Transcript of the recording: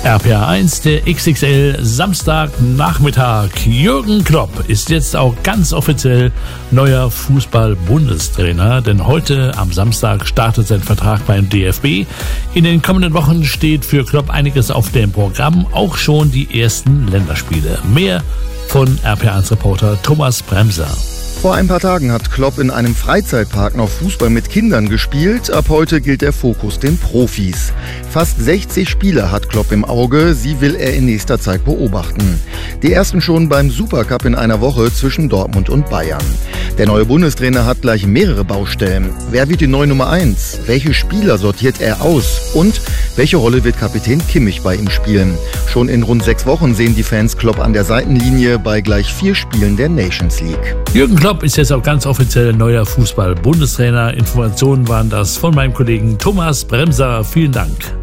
RPA 1, der XXL Samstagnachmittag. Jürgen Klopp ist jetzt auch ganz offiziell neuer Fußball-Bundestrainer, denn heute am Samstag startet sein Vertrag beim DFB. In den kommenden Wochen steht für Klopp einiges auf dem Programm, auch schon die ersten Länderspiele. Mehr von RPA 1 Reporter Thomas Bremser. Vor ein paar Tagen hat Klopp in einem Freizeitpark noch Fußball mit Kindern gespielt. Ab heute gilt der Fokus den Profis. Fast 60 Spieler hat Klopp im Auge. Sie will er in nächster Zeit beobachten. Die ersten schon beim Supercup in einer Woche zwischen Dortmund und Bayern. Der neue Bundestrainer hat gleich mehrere Baustellen. Wer wird die neue Nummer 1? Welche Spieler sortiert er aus? Und welche Rolle wird Kapitän Kimmich bei ihm spielen? Schon in rund 6 Wochen sehen die Fans Klopp an der Seitenlinie bei gleich 4 Spielen der Nations League. Jürgen Klopp ist jetzt auch ganz offiziell neuer Fußball-Bundestrainer. Informationen waren das von meinem Kollegen Thomas Bremser. Vielen Dank.